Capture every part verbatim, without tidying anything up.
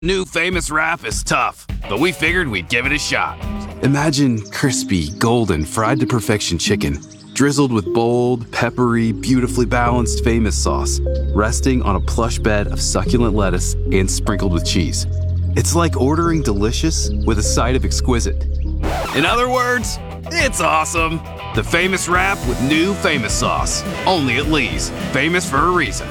New famous rap is tough, but we figured we'd give it a shot. Imagine crispy, golden, fried to perfection chicken, drizzled with bold, peppery, beautifully balanced famous sauce, resting on a plush bed of succulent lettuce and sprinkled with cheese. It's like ordering delicious with a side of exquisite. In other words, it's awesome. The famous wrap with new famous sauce. Only at Lee's. Famous for a reason.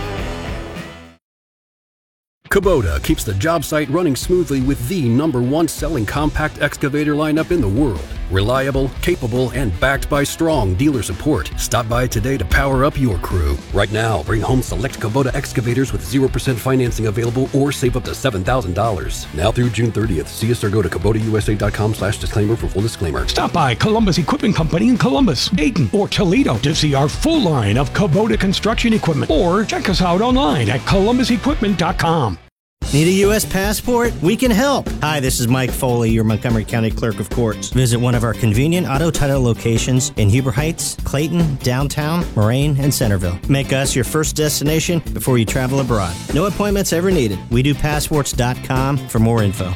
Kubota keeps the job site running smoothly with the number one selling compact excavator lineup in the world. Reliable, capable, and backed by strong dealer support. Stop by today to power up your crew. Right now, bring home select Kubota excavators with zero percent financing available or save up to seven thousand dollars. Now through June thirtieth. See us or go to Kubota U S A dot com slash disclaimer for full disclaimer. Stop by Columbus Equipment Company in Columbus, Dayton, or Toledo to see our full line of Kubota construction equipment. Or check us out online at columbus equipment dot com. Need a U S passport? We can help. Hi, this is Mike Foley, your Montgomery County Clerk of Courts. Visit one of our convenient auto title locations in Huber Heights, Clayton, downtown, Moraine, and Centerville. Make us your first destination before you travel abroad. No appointments ever needed. we do passports dot com for more info.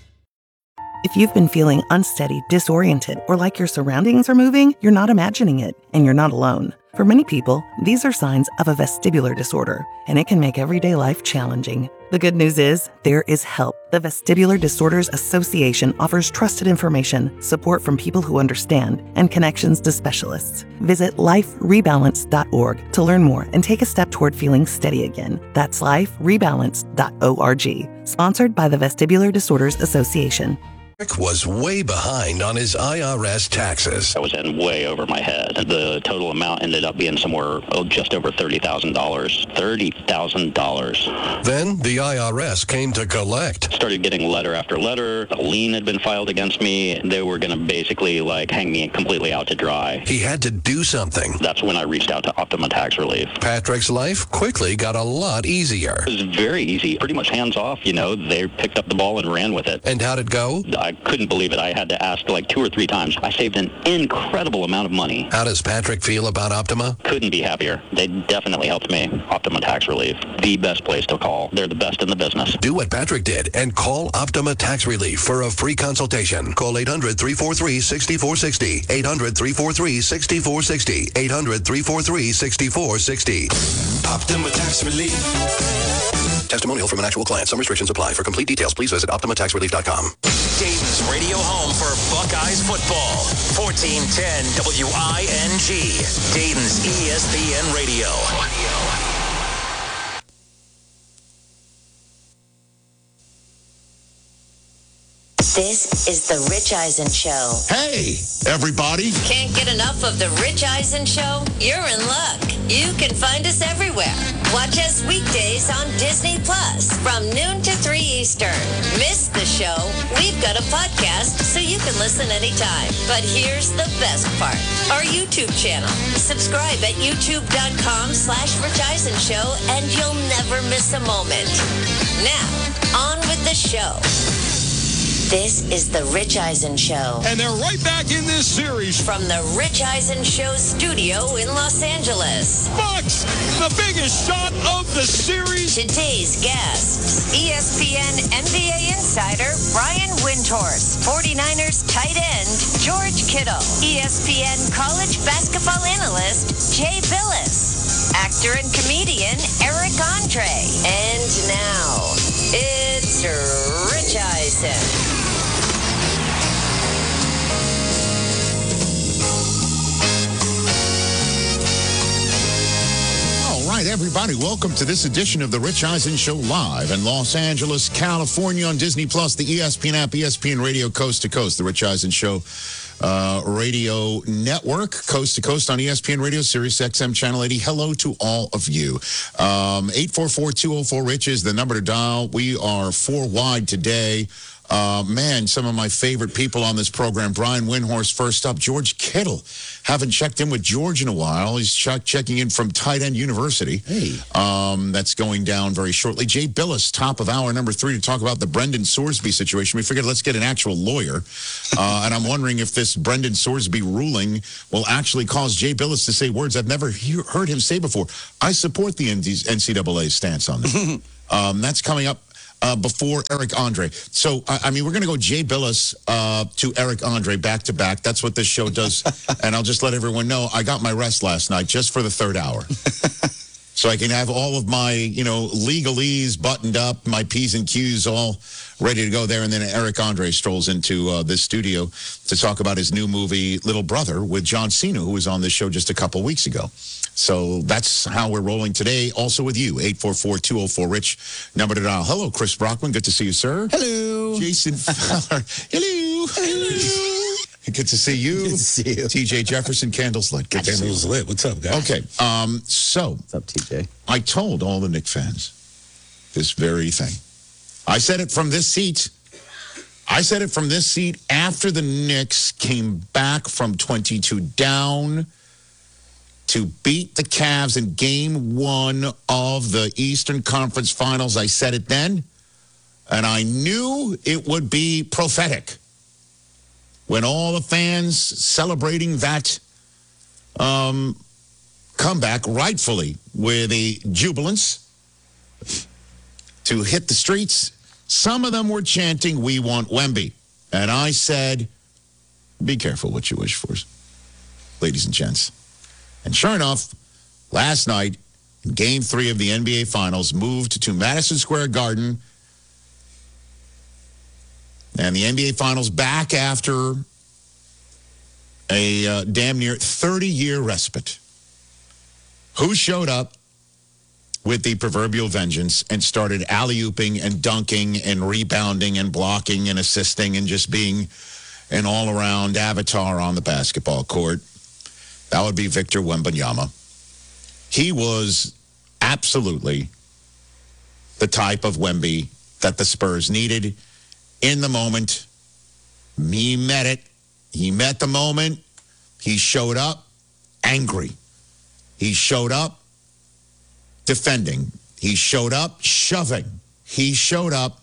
If you've been feeling unsteady, disoriented, or like your surroundings are moving, you're not imagining it, and you're not alone. For many people, these are signs of a vestibular disorder, and it can make everyday life challenging. The good news is, there is help. The Vestibular Disorders Association offers trusted information, support from people who understand, and connections to specialists. Visit life rebalance dot org to learn more and take a step toward feeling steady again. That's life rebalance dot org. Sponsored by the Vestibular Disorders Association. Rick was way behind on his I R S taxes. I was in way over my head. The total amount ended up being somewhere oh, just over thirty thousand dollars. thirty thousand dollars. Then the I R S came to collect. Started getting letter after letter. A lien had been filed against me. They were going to basically like hang me completely out to dry. He had to do something. That's when I reached out to Optima Tax Relief. Patrick's life quickly got a lot easier. It was very easy. Pretty much hands off, you know. They picked up the ball and ran with it. And how'd it go? I couldn't believe it. I had to ask like two or three times. I saved an incredible amount of money. How does Patrick feel about Optima? Couldn't be happier. They definitely helped me. Optima Tax Relief. The best place to call. They're the best in the business. Do what Patrick did and call Optima Tax Relief for a free consultation. Call eight hundred, three four three, six four six zero. eight hundred, three four three, six four six zero. eight hundred, three four three, six four six zero. Optima Tax Relief. Testimonial from an actual client. Some restrictions apply. For complete details, please visit optima tax relief dot com. Dayton's radio home for Buckeyes football. fourteen ten W I N G. Dayton's E S P N Radio. This is The Rich Eisen Show. Hey, everybody. Can't get enough of The Rich Eisen Show? You're in luck. You can find us everywhere. Watch us weekdays on Disney Plus from noon to three Eastern. Miss the show? We've got a podcast so you can listen anytime. But here's the best part. Our YouTube channel. Subscribe at youtube.com slash Rich Eisen Show and you'll never miss a moment. Now, on with the show. This is The Rich Eisen Show. And they're right back in this series. From the Rich Eisen Show studio in Los Angeles. Bucks, the biggest shot of the series. Today's guests, E S P N N B A insider Brian Windhorst, forty-niners tight end George Kittle, E S P N college basketball analyst Jay Billis, actor and comedian Eric Andre. And now, it's Rich Eisen. All right, everybody, welcome to this edition of The Rich Eisen Show live in Los Angeles, California on Disney Plus, the E S P N app, E S P N Radio Coast to Coast, The Rich Eisen Show uh, radio network, coast to coast on E S P N Radio, Sirius X M Channel eighty. Hello to all of you. Um, eight four four, two oh four, RICH is the number to dial. We are four wide today. Uh, man, some of my favorite people on this program. Brian Windhorst first up. George Kittle. Haven't checked in with George in a while. He's ch- checking in from Tight End University. Hey. Um, that's going down very shortly. Jay Billis, top of hour number three, to talk about the Brendan Sorsby situation. We figured let's get an actual lawyer. Uh, and I'm wondering if this Brendan Sorsby ruling will actually cause Jay Billis to say words I've never he- heard him say before. I support the N C double A's stance on this. um, that's coming up. uh, before Eric Andre. So, I, I mean, we're going to go Jay Billis uh, to Eric Andre back to back. That's what this show does. And I'll just let everyone know I got my rest last night just for the third hour. So I can have all of my, you know, legalese buttoned up, my P's and Q's all ready to go there. And then Eric Andre strolls into uh, this studio to talk about his new movie, Little Brother, with John Cena, who was on this show just a couple weeks ago. So that's how we're rolling today. Also with you, eight four four, two oh four, RICH, number to dial. Hello, Chris Brockman. Good to see you, sir. Hello. Jason Fowler. Hello. Hello. Good to see you. Good to see you. T J Jefferson, Candles Lit. Good to see you. Candles Lit. What's up, guys? Okay. Um, so. What's up, T J? I told all the Knicks fans this very thing. I said it from this seat. I said it from this seat after the Knicks came back from twenty-two down to beat the Cavs in game one of the Eastern Conference Finals. I said it then, and I knew it would be prophetic. When all the fans celebrating that um, comeback, rightfully, with a jubilance to hit the streets, some of them were chanting, "We want Wemby." And I said, be careful what you wish for, ladies and gents. And sure enough, last night, game three of the N B A Finals moved to Madison Square Garden. And the N B A Finals back after a uh, damn near thirty-year respite. Who showed up with the proverbial vengeance and started alley-ooping and dunking and rebounding and blocking and assisting and just being an all-around avatar on the basketball court? That would be Victor Wembanyama. He was absolutely the type of Wemby that the Spurs needed. In the moment, he met it. He met the moment. He showed up angry. He showed up defending. He showed up shoving. He showed up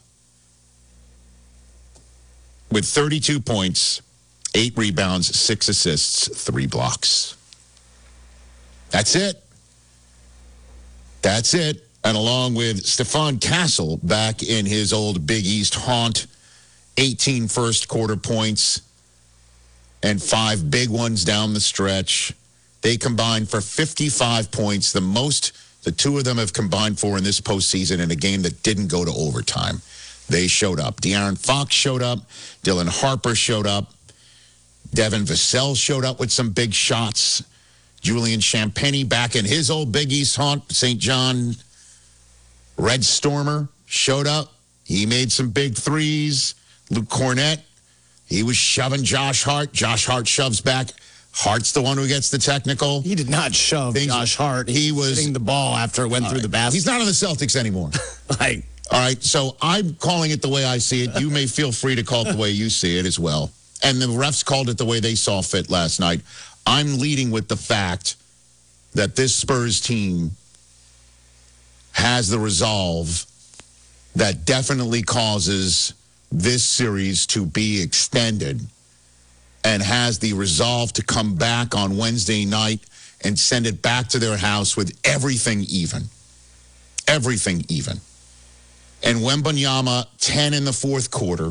with thirty-two points, eight rebounds, six assists, three blocks. That's it. That's it. And along with Stephon Castle back in his old Big East haunt, eighteen first quarter points and five big ones down the stretch. They combined for fifty-five points, the most the two of them have combined for in this postseason in a game that didn't go to overtime. They showed up. De'Aaron Fox showed up. Dylan Harper showed up. Devin Vassell showed up with some big shots. Julian Champagnie back in his old Big East haunt, Saint John. Red Stormer showed up. He made some big threes. Luke Cornett, he was shoving Josh Hart. Josh Hart shoves back. Hart's the one who gets the technical. He did not shove Things, Josh Hart. He was hitting the ball after it went through right. the basket. He's not on the Celtics anymore. Like, all right, so I'm calling it the way I see it. You may feel free to call it the way you see it as well. And the refs called it the way they saw fit last night. I'm leading with the fact that this Spurs team has the resolve that definitely causes this series to be extended and has the resolve to come back on Wednesday night and send it back to their house with everything even. Everything even. And Wembanyama, ten in the fourth quarter.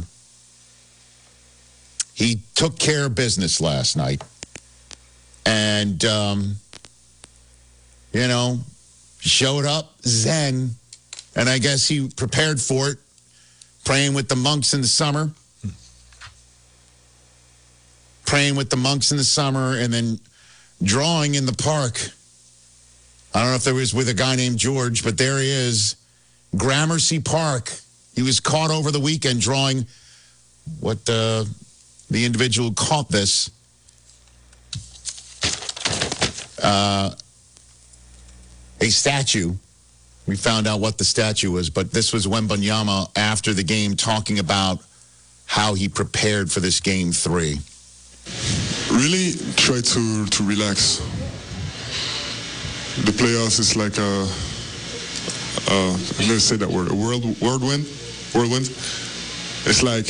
He took care of business last night. And, um, you know, showed up zen. And I guess he prepared for it, praying with the monks in the summer. Praying with the monks in the summer and then drawing in the park. I don't know if there was with a guy named George, but there he is. Gramercy Park. He was caught over the weekend drawing what uh, the individual caught this. Uh, a statue. We found out what the statue was, but this was Wembanyama after the game talking about how he prepared for this game three. Really try to, to relax. The playoffs is like a, a I'm going to say that word, a world, whirlwind, whirlwind. It's like,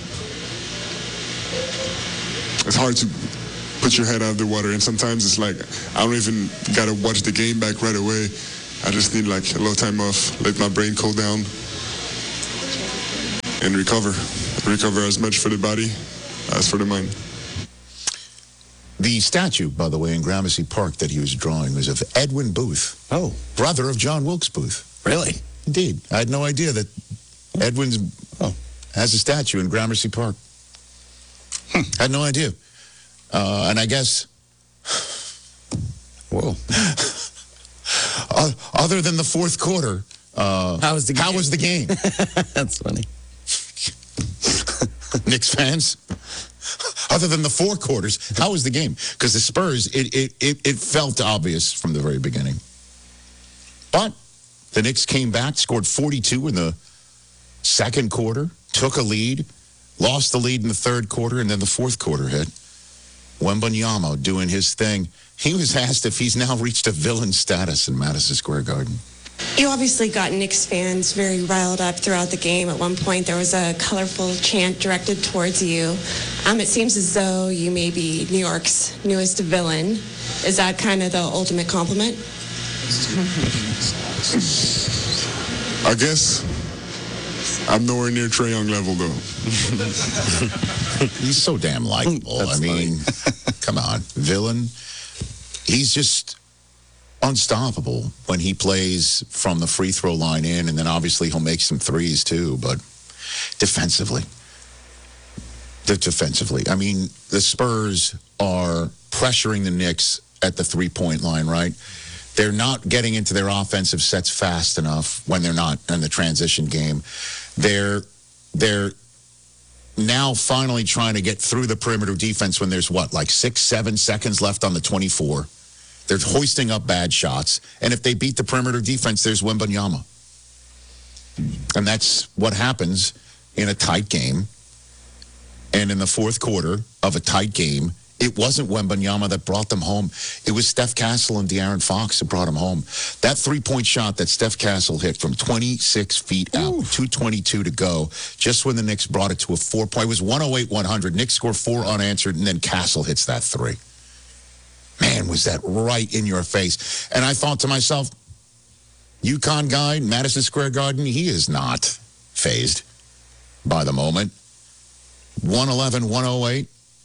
it's hard to put your head out of the water, and sometimes it's like, I don't even got to watch the game back right away. I just need like a little time off, let my brain cool down. and recover. Recover as much for the body as for the mind. The statue, by the way, in Gramercy Park that he was drawing was of Edwin Booth. Oh. Brother of John Wilkes Booth. Really? Indeed. I had no idea that Edwin's oh, has a statue in Gramercy Park. Hmm. I had no idea. Uh, and I guess... Whoa. uh, other than the fourth quarter, uh, how was the game? How was the game? That's funny. Knicks fans? Other than the four quarters, how was the game? Because the Spurs, it, it, it, it felt obvious from the very beginning. But the Knicks came back, scored forty-two in the second quarter, took a lead, lost the lead in the third quarter, and then the fourth quarter hit. Wembanyama doing his thing. He was asked if he's now reached a villain status in Madison Square Garden. You obviously got Knicks fans very riled up throughout the game. At one point, there was a colorful chant directed towards you. Um, it seems as though you may be New York's newest villain. Is that kind of the ultimate compliment? I guess I'm nowhere near Trae Young level, though. He's so damn likable. I mean, come on. Villain. He's just unstoppable when he plays from the free throw line in, and then obviously he'll make some threes too, but defensively. De- defensively. I mean, the Spurs are pressuring the Knicks at the three-point line, right? They're not getting into their offensive sets fast enough when they're not in the transition game. They're they're now finally trying to get through the perimeter defense when there's, what, like six, seven seconds left on the twenty-four. They're hoisting up bad shots. And if they beat the perimeter defense, there's Wembanyama. And that's what happens in a tight game. And in the fourth quarter of a tight game, it wasn't Wembanyama that brought them home. It was Steph Castle and De'Aaron Fox that brought them home. That three-point shot that Steph Castle hit from twenty-six feet out, Ooh. two twenty-two to go, just when the Knicks brought it to a four-point. It was one oh eight one hundred. Knicks score four unanswered, and then Castle hits that three. Man, was that right in your face. And I thought to myself, UConn guy, Madison Square Garden, he is not fazed by the moment. one eleven one oh eight.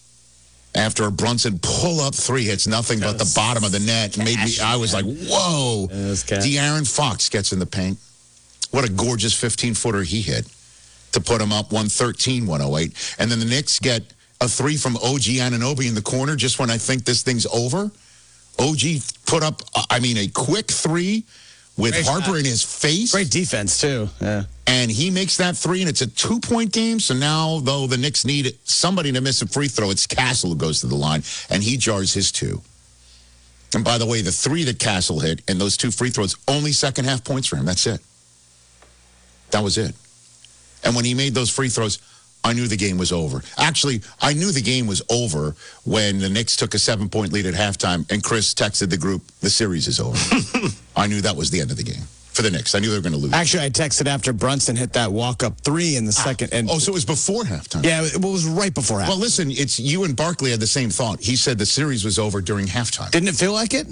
After a Brunson pull-up three hits nothing but the bottom of the net. Made me, I was like, whoa. De'Aaron Fox gets in the paint. What a gorgeous fifteen-footer he hit to put him up one thirteen one oh eight. And then the Knicks get a three from O G Anunoby in the corner just when I think this thing's over. O G put up, I mean, a quick three with Great Harper shot. In his face. Great defense, too. Yeah. And he makes that three, and it's a two-point game. So now, though, the Knicks need somebody to miss a free throw. It's Castle who goes to the line, and he jars his two. And by the way, the three that Castle hit and those two free throws, only second-half points for him. That's it. That was it. And when he made those free throws, I knew the game was over. Actually, I knew the game was over when the Knicks took a seven-point lead at halftime, and Chris texted the group, the series is over. I knew that was the end of the game for the Knicks. I knew they were going to lose. Actually, I texted after Brunson hit that walk-up three in the second. And oh, so it was before halftime? Yeah, it was right before halftime. Well, listen, it's you and Barkley had the same thought. He said the series was over during halftime. Didn't it feel like it?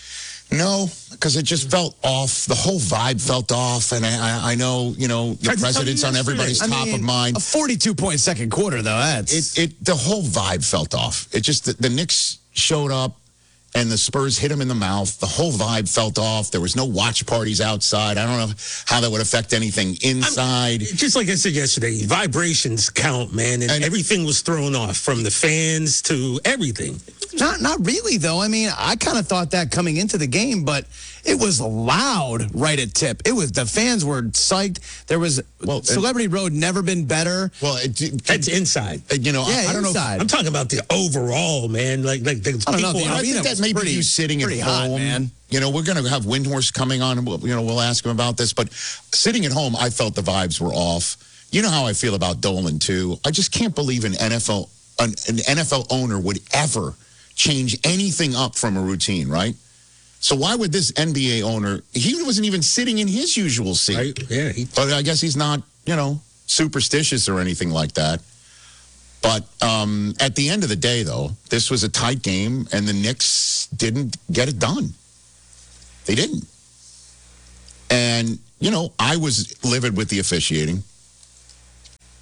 No, because it just felt off. The whole vibe felt off, and I, I know, you know, the president's on everybody's I top mean, of mind. A forty-two point second quarter, though. That's it. It the whole vibe felt off. It just the, the Knicks showed up, and the Spurs hit them in the mouth. The whole vibe felt off. There was no watch parties outside. I don't know how that would affect anything inside. I'm, just like I said yesterday, vibrations count, man, and, and everything was thrown off from the fans to everything. Not not really, though. I mean, I kind of thought that coming into the game, but it was loud right at tip. It was the fans were psyched. There was well, Celebrity and, Road never been better. Well, it, it, that's inside. You know, yeah, I, I don't inside. know. I'm talking about the overall, man. Like like the I don't people. Know, the I think that maybe pretty, you sitting at hot, home, man. You know, we're going to have Windhorst coming on, and we'll, you know, we'll ask him about this. But sitting at home, I felt the vibes were off. You know how I feel about Dolan too. I just can't believe an N F L an, an N F L owner would ever change anything up from a routine, right? So why would this N B A owner, he wasn't even sitting in his usual seat. Right. Yeah. He, but I guess he's not, you know, superstitious or anything like that. But um, at the end of the day, though, this was a tight game, and the Knicks didn't get it done. They didn't. And, you know, I was livid with the officiating.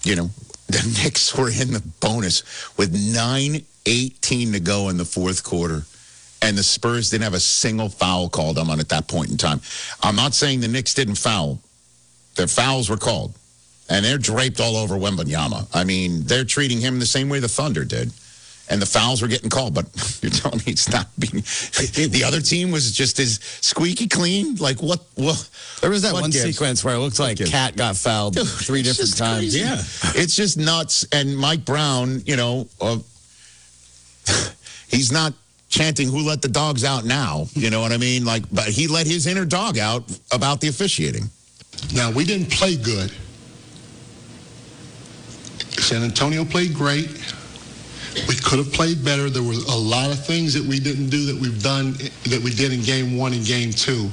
you know, the Knicks were in the bonus with nine eighteen to go in the fourth quarter. And the Spurs didn't have a single foul called on them at that point in time. I'm not saying the Knicks didn't foul. Their fouls were called. And they're draped all over Wembanyama. I mean, they're treating him the same way the Thunder did. And the fouls were getting called. But you're telling me it's not being... The other team was just as squeaky clean? Like, what? what there was that one gives? sequence where it looked like Cat got fouled Dude, three different times. Crazy. Yeah. It's just nuts. And Mike Brown, you know, uh, he's not... chanting who let the dogs out now, you know what I mean? Like, but he let his inner dog out about the officiating. Now, we didn't play good. San Antonio played great. We could have played better. There were a lot of things that we didn't do that we've done, that we did in game one and game two.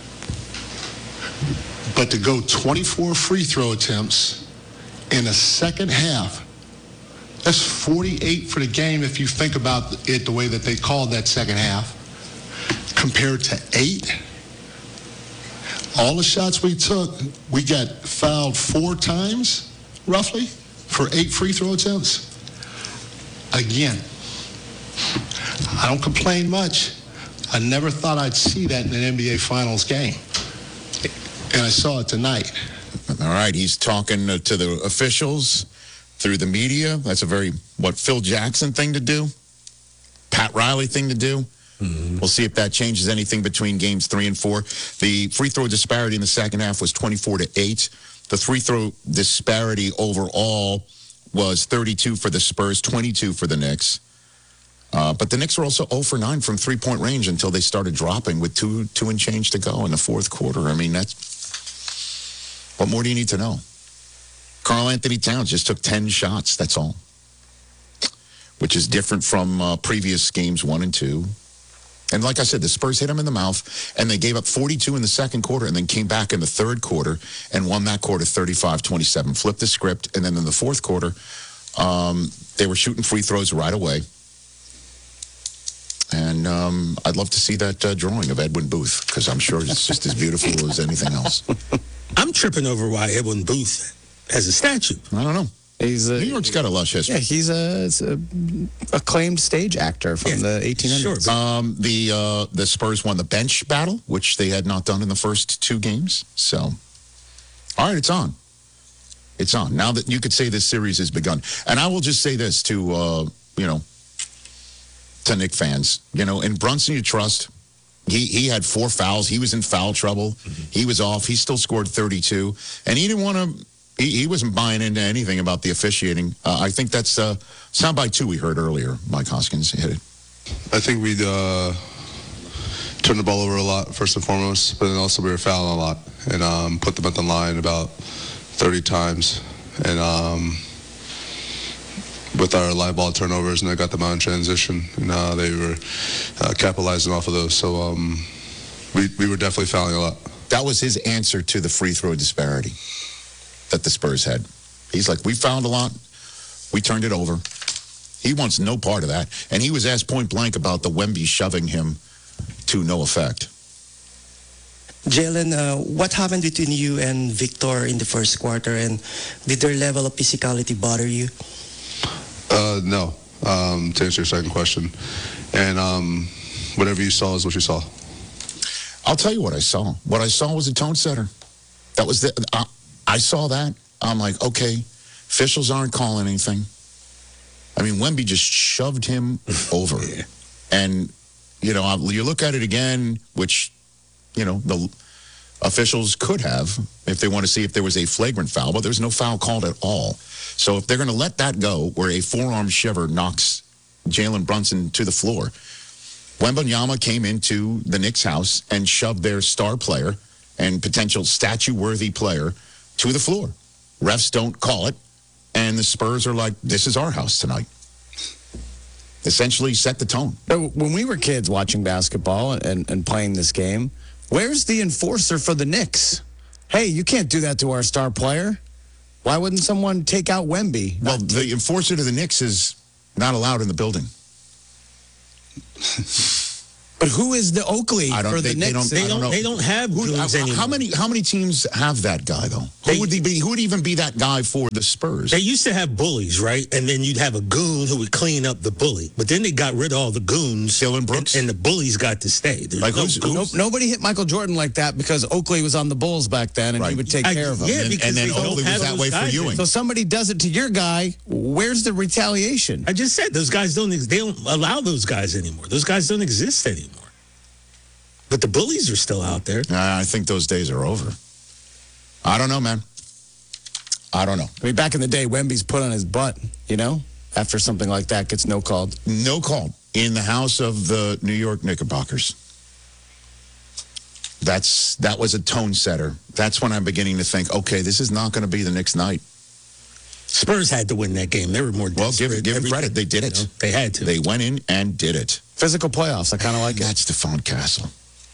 But to go twenty-four free throw attempts in a second half, that's forty-eight for the game if you think about it the way that they called that second half, compared to eight. All the shots we took, we got fouled four times, roughly, for eight free throw attempts. Again, I don't complain much. I never thought I'd see that in an N B A Finals game. And I saw it tonight. All right, he's talking to the officials through the media. That's a very, what, Phil Jackson thing to do? Pat Riley thing to do? Mm-hmm. We'll see if that changes anything between games three and four. The free throw disparity in the second half was twenty-four to eight. The free throw disparity overall was thirty-two for the Spurs, twenty-two for the Knicks. Uh, but the Knicks were also zero for nine from three-point range until they started dropping with two, two and change to go in the fourth quarter. I mean, that's... What more do you need to know? Karl Anthony Towns just took ten shots, that's all. Which is different from uh, previous games one and two. And like I said, the Spurs hit him in the mouth, and they gave up forty-two in the second quarter and then came back in the third quarter and won that quarter thirty-five twenty-seven. Flipped the script, and then in the fourth quarter, um, they were shooting free throws right away. And um, I'd love to see that uh, drawing of Edwin Booth, because I'm sure it's just as beautiful as anything else. I'm tripping over why Edwin Booth has a statue. I don't know. He's a, New York's got a lush history. Yeah, he's a, it's a acclaimed stage actor from yeah, the eighteen hundreds. Sure. Um, the uh, the Spurs won the bench battle, which they had not done in the first two games. So, all right, it's on. It's on. Now that you could say this series has begun. And I will just say this to, uh, you know, to Knick fans. You know, in Brunson you trust. He he had four fouls. He was in foul trouble. Mm-hmm. He was off. He still scored thirty-two. And he didn't want to... He, he wasn't buying into anything about the officiating. Uh, I think that's uh, soundbite two we heard earlier. Mike Hoskins hit it. I think we uh, turned the ball over a lot, first and foremost, but then also we were fouling a lot and um, put them at the line about thirty times. And um, with our live ball turnovers, and I got them out in transition, and uh, they were uh, capitalizing off of those. So um, we, we were definitely fouling a lot. That was his answer to the free throw disparity that the Spurs had. He's like, we found a lot. We turned it over. He wants no part of that. And he was asked point blank about the Wemby shoving him to no effect. Jalen, uh, what happened between you and Victor in the first quarter, and did their level of physicality bother you? Uh, no, um, to answer your second question. And um, whatever you saw is what you saw. I'll tell you what I saw. What I saw was a tone setter. That was the... Uh, I saw that. I'm like, okay, officials aren't calling anything. I mean, Wemby just shoved him over. Yeah. And, you know, you look at it again, which, you know, the officials could have if they want to see if there was a flagrant foul, but there's no foul called at all. So if they're going to let that go, where a forearm shiver knocks Jalen Brunson to the floor, Wembanyama came into the Knicks' house and shoved their star player and potential statue-worthy player to the floor. Refs don't call it, and the Spurs are like, this is our house tonight. Essentially set the tone. When we were kids watching basketball and, and playing this game, where's the enforcer for the Knicks? Hey, you can't do that to our star player. Why wouldn't someone take out Wemby? Well, the enforcer to the Knicks is not allowed in the building. But who is the Oakley I don't, for they, the they Knicks? don't, I don't know. They don't have Who, goons how, anymore. how many how many teams have that guy though? Who They- would he be? Who would even be that guy for the Spurs? They used to have bullies, right? And then you'd have a goon who would clean up the bully. But then they got rid of all the goons. Dylan Brooks? And, and the bullies got to stay. There's Like no who's- goons. No, nobody hit Michael Jordan like that because Oakley was on the Bulls back then, and he Right. would take I- care of him. yeah, and, because and then they don't Oakley was have that those way for guys Ewing. So somebody does it to your guy. Where's the retaliation? I just said those guys don't. ex- They don't allow those guys anymore. Those guys don't exist anymore. But the bullies are still out there. I think those days are over. I don't know, man. I don't know. I mean, back in the day, Wemby's put on his butt, you know, after something like that gets no called. No call in the house of the New York Knickerbockers. That's that was a tone setter. That's when I'm beginning to think, okay, this is not going to be the Knicks' night. Spurs had to win that game. They were more Well, give desperate. give them Every- credit. They did it. you know, they had to. They went in and did it. Physical playoffs. I kind of like it. That's Stephon Castle.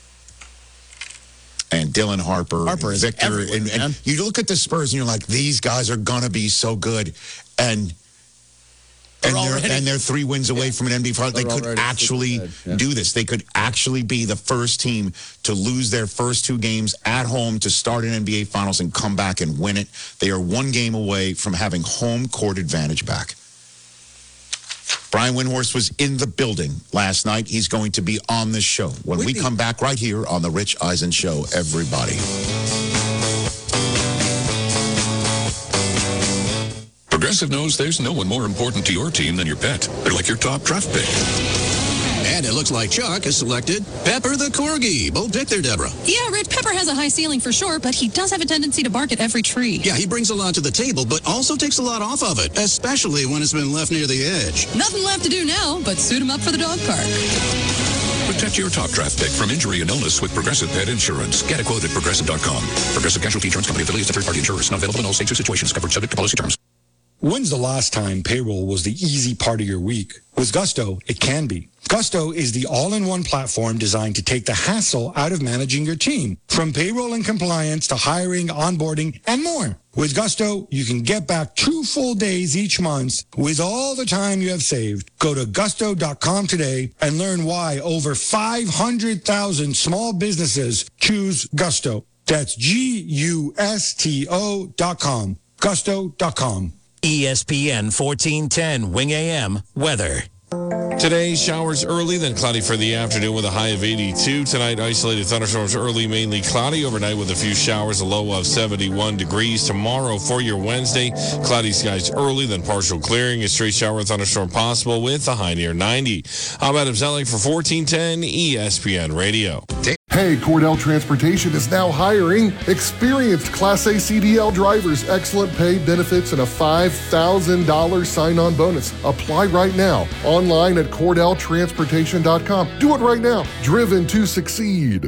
And Dylan Harper, Harper and is Victor, everywhere, and, and man. you look at the Spurs and you're like, these guys are gonna be so good, and They're and they're already- and they're three wins away from an N B A final. They They're could already actually super good, yeah. do this. They could actually be the first team to lose their first two games at home to start an N B A Finals and come back and win it. They are one game away from having home court advantage back. Brian Windhorst was in the building last night. He's going to be on this show when we Whitney. come back right here on the Rich Eisen Show, everybody. Progressive knows there's no one more important to your team than your pet. They're like your top draft pick. And it looks like Chuck has selected Pepper the Corgi. Bold pick there, Deborah. Yeah, Rich, Pepper has a high ceiling for sure, but he does have a tendency to bark at every tree. Yeah, he brings a lot to the table, but also takes a lot off of it, especially when it's been left near the edge. Nothing left to do now but suit him up for the dog park. Protect your top draft pick from injury and illness with Progressive Pet Insurance. Get a quote at progressive dot com. Progressive Casualty Insurance Company affiliates of third-party insurers. Not available in all states or situations. Covered subject to policy terms. When's the last time payroll was the easy part of your week? With Gusto, it can be. Gusto is the all-in-one platform designed to take the hassle out of managing your team, from payroll and compliance to hiring, onboarding, and more. With Gusto, you can get back two full days each month with all the time you have saved. Go to gusto dot com today and learn why over five hundred thousand small businesses choose Gusto. That's G U S T O dot com. gusto dot com. E S P N fourteen ten Wing A M weather. Today, showers early, then cloudy for the afternoon with a high of eighty-two. Tonight, isolated thunderstorms early, mainly cloudy. Overnight with a few showers, a low of seventy-one degrees. Tomorrow, for your Wednesday, cloudy skies early, then partial clearing. A straight shower thunderstorm possible with a high near ninety. I'm Adam Zellick for fourteen ten E S P N Radio. Hey, Cordell Transportation is now hiring experienced Class A C D L drivers, excellent pay, benefits, and a five thousand dollars sign-on bonus. Apply right now online at cordell transportation dot com. Do it right now. Driven to succeed.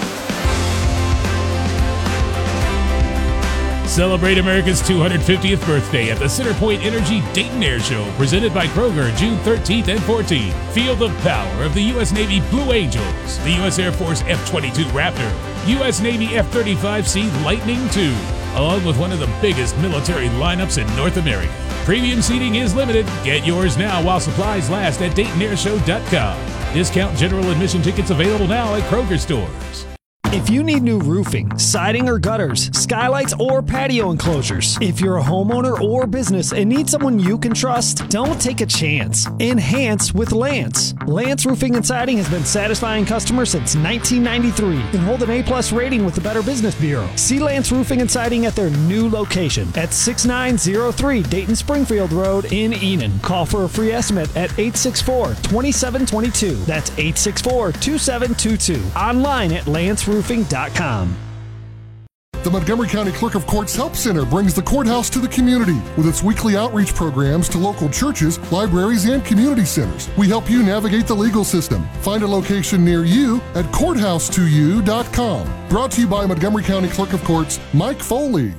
Celebrate America's two hundred fiftieth birthday at the Centerpoint Energy Dayton Air Show, presented by Kroger, June thirteenth and fourteenth. Feel the power of the U S Navy Blue Angels, the U S Air Force F twenty-two Raptor, U S Navy F thirty-five C Lightning two, along with one of the biggest military lineups in North America. Premium seating is limited. Get yours now while supplies last at dayton air show dot com. Discount general admission tickets available now at Kroger stores. If you need new roofing, siding or gutters, skylights or patio enclosures, if you're a homeowner or business and need someone you can trust, don't take a chance. Enhance with Lance. Lance Roofing and Siding has been satisfying customers since nineteen ninety-three and hold an A-plus rating with the Better Business Bureau. See Lance Roofing and Siding at their new location at six nine zero three Dayton Springfield Road in Enon. Call for a free estimate at eight six four, two seven two two. That's eight six four, two seven two two. Online at lance roofing dot com. The Montgomery County Clerk of Courts Help Center brings the courthouse to the community with its weekly outreach programs to local churches, libraries, and community centers. We help you navigate the legal system. Find a location near you at courthouse to you dot com. Brought to you by Montgomery County Clerk of Courts, Mike Foley.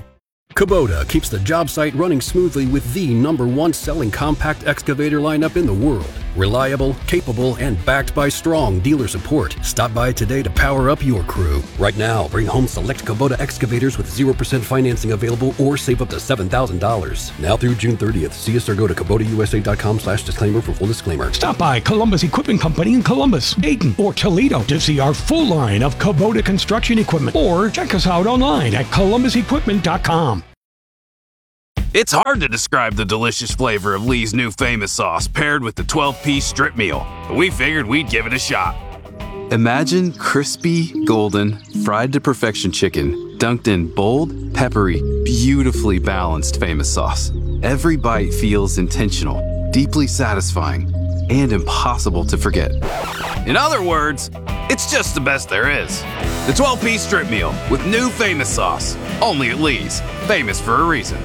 Kubota keeps the job site running smoothly with the number one selling compact excavator lineup in the world. Reliable, capable, and backed by strong dealer support. Stop by today to power up your crew. Right now, bring home select Kubota excavators with zero percent financing available or save up to seven thousand dollars. Now through June thirtieth. See us or go to Kubota U S A dot com slash disclaimer for full disclaimer. Stop by Columbus Equipment Company in Columbus, Dayton, or Toledo to see our full line of Kubota construction equipment. Or check us out online at columbus equipment dot com. It's hard to describe the delicious flavor of Lee's new famous sauce paired with the twelve-piece strip meal, but we figured we'd give it a shot. Imagine crispy, golden, fried to perfection chicken dunked in bold, peppery, beautifully balanced famous sauce. Every bite feels intentional, deeply satisfying, and impossible to forget. In other words, it's just the best there is. The twelve-piece strip meal with new famous sauce. Only at Lee's. Famous for a reason.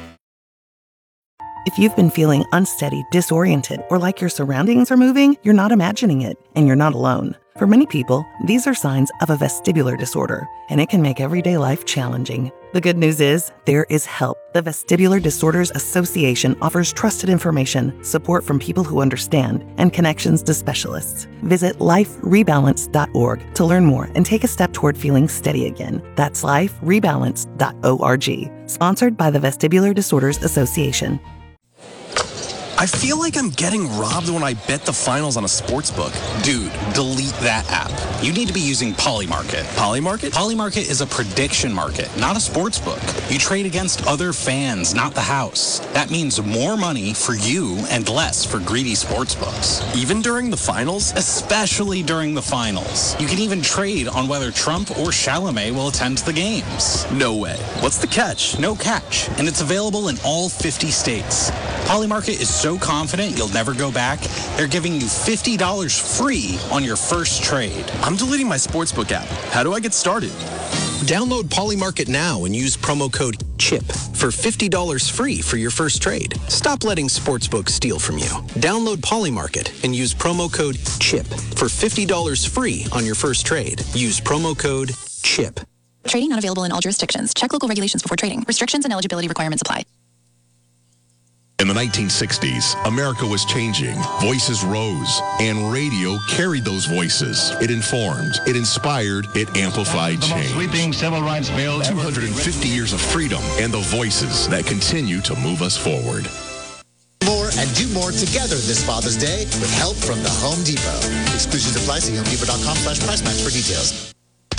If you've been feeling unsteady, disoriented, or like your surroundings are moving, you're not imagining it, and you're not alone. For many people, these are signs of a vestibular disorder, and it can make everyday life challenging. The good news is, there is help. The Vestibular Disorders Association offers trusted information, support from people who understand, and connections to specialists. Visit life rebalance dot org to learn more and take a step toward feeling steady again. That's life rebalance dot org. Sponsored by the Vestibular Disorders Association. I feel like I'm getting robbed when I bet the finals on a sports book. Dude, delete that app. You need to be using Polymarket. Polymarket? Polymarket is a prediction market, not a sports book. You trade against other fans, not the house. That means more money for you and less for greedy sports books. Even during the finals? Especially during the finals. You can even trade on whether Trump or Chalamet will attend the games. No way. What's the catch? No catch. And it's available in all fifty states. Polymarket is so confident you'll never go back, they're giving you fifty dollars free on your first trade. I'm deleting my sportsbook app. How do I get started? Download Polymarket now and use promo code CHIP for fifty dollars free for your first trade. Stop letting sportsbooks steal from you. Download Polymarket and use promo code CHIP for fifty dollars free on your first trade. Use promo code CHIP. Trading not available in all jurisdictions. Check local regulations before trading. Restrictions and eligibility requirements apply. In the nineteen sixties, America was changing. Voices rose, and radio carried those voices. It informed, it inspired, it amplified change. Sweeping civil rights bill. two hundred fifty years of freedom and the voices that continue to move us forward. More and do more together this Father's Day with help from the Home Depot. Exclusions apply. See home depot dot com slash price match for details.